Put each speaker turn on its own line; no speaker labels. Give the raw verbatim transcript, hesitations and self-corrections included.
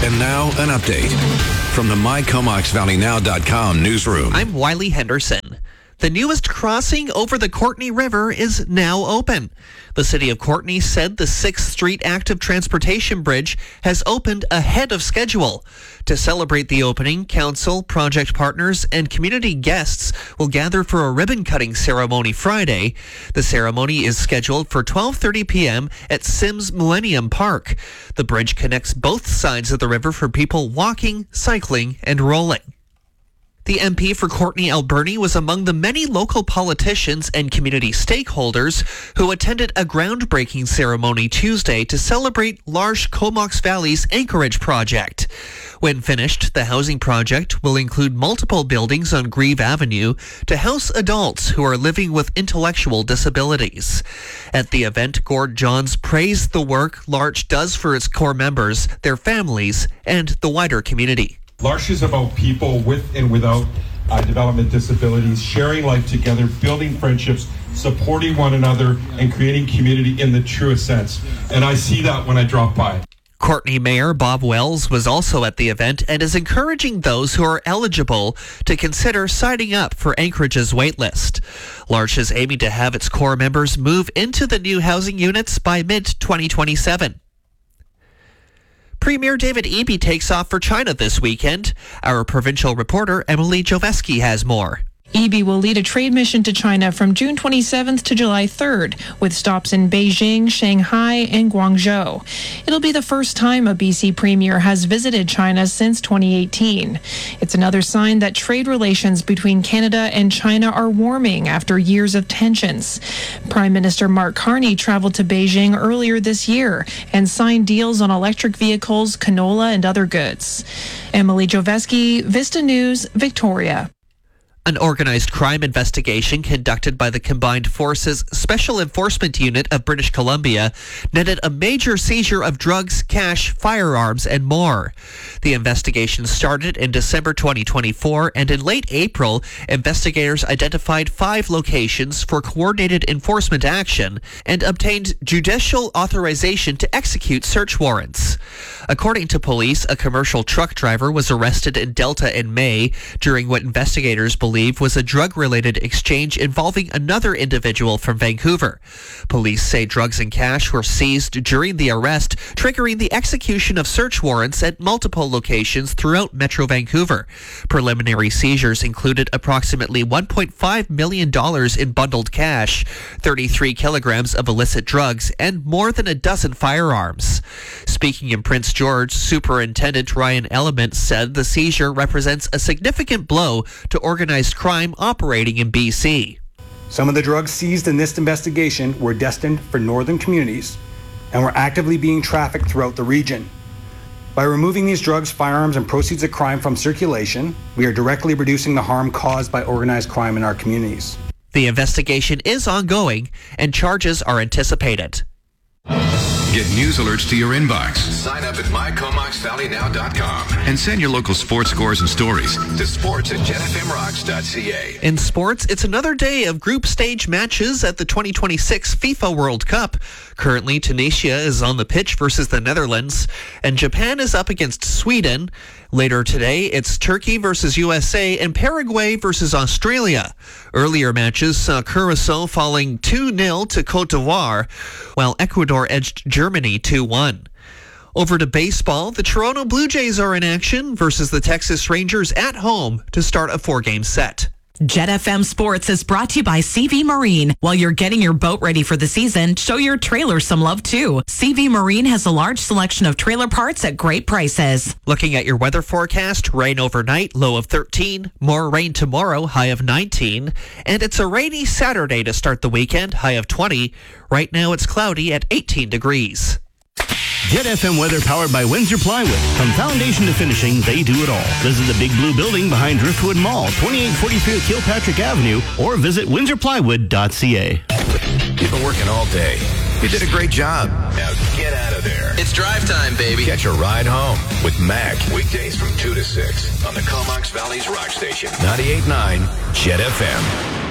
And now, an update from the my comox valley now dot com newsroom.
I'm Wiley Henderson. The newest crossing over the Courtenay River is now open. The city of Courtenay said the sixth Street Active Transportation Bridge has opened ahead of schedule. To celebrate the opening, council, project partners, and community guests will gather for a ribbon-cutting ceremony Friday. The ceremony is scheduled for twelve thirty p.m. at Sims Millennium Park. The bridge connects both sides of the river for people walking, cycling, and rolling. The M P for Courtenay Alberni was among the many local politicians and community stakeholders who attended a groundbreaking ceremony Tuesday to celebrate L'Arche Comox Valley's Anchorage project. When finished, the housing project will include multiple buildings on Grieve Avenue to house adults who are living with intellectual disabilities. At the event, Gord Johns praised the work L'Arche does for its core members, their families, and the wider community.
L'Arche is about people with and without uh, development disabilities, sharing life together, building friendships, supporting one another, and creating community in the truest sense. And I see that when I drop by.
Courtenay Mayor Bob Wells was also at the event and is encouraging those who are eligible to consider signing up for Anchorage's waitlist. L'Arche is aiming to have its core members move into the new housing units by mid twenty twenty-seven. Premier David Eby takes off for China this weekend. Our provincial reporter Emily Joveski has more.
Eby will lead a trade mission to China from June twenty-seventh to July third, with stops in Beijing, Shanghai, and Guangzhou. It'll be the first time a B C premier has visited China since twenty eighteen. It's another sign that trade relations between Canada and China are warming after years of tensions. Prime Minister Mark Carney traveled to Beijing earlier this year and signed deals on electric vehicles, canola, and other goods. Emily Joveski, Vista News, Victoria.
An organized crime investigation conducted by the Combined Forces Special Enforcement Unit of British Columbia netted a major seizure of drugs, cash, firearms, and more. The investigation started in December twenty twenty-four, and in late April, investigators identified five locations for coordinated enforcement action and obtained judicial authorization to execute search warrants. According to police, a commercial truck driver was arrested in Delta in May during what investigators believe believe was a drug-related exchange involving another individual from Vancouver. Police say drugs and cash were seized during the arrest, triggering the execution of search warrants at multiple locations throughout Metro Vancouver. Preliminary seizures included approximately one point five million dollars in bundled cash, thirty-three kilograms of illicit drugs, and more than a dozen firearms. Speaking in Prince George, Superintendent Ryan Element said the seizure represents a significant blow to organized crime operating in B C.
Some of the drugs seized in this investigation were destined for northern communities and were actively being trafficked throughout the region. By removing these drugs, firearms, and proceeds of crime from circulation, we are directly reducing the harm caused by organized crime in our communities.
The investigation is ongoing and charges are anticipated.
Get news alerts to your inbox.
Sign up at my comox valley now dot com
And send your local sports scores and stories
to sports at jet f m rocks dot c a.
In sports, it's another day of group stage matches at the twenty twenty-six FIFA World Cup. Currently, Tunisia is on the pitch versus the Netherlands, and Japan is up against Sweden. Later today, it's Turkey versus U S A and Paraguay versus Australia. Earlier matches saw Curacao falling two nil to Cote d'Ivoire, while Ecuador edged Germany two one. Over to baseball, the Toronto Blue Jays are in action versus the Texas Rangers at home to start a four-game set.
Jet F M Sports is brought to you by C V Marine. While you're getting your boat ready for the season, show your trailer some love too. C V Marine has a large selection of trailer parts at great prices.
Looking at your weather forecast, rain overnight, low of thirteen. More rain tomorrow, high of nineteen. And it's a rainy Saturday to start the weekend, high of twenty. Right now it's cloudy at eighteen degrees.
Jet F M weather powered by Windsor Plywood. From foundation to finishing, they do it all. Visit the big blue building behind Driftwood Mall, twenty-eight forty-three Kilpatrick Avenue, or visit windsor plywood dot c a.
You've been working all day. You did a great job. Now get out of there.
It's drive time, baby.
Catch a ride home with Mac. Weekdays from two to six on the Comox Valley's Rock Station. ninety-eight point nine Jet F M.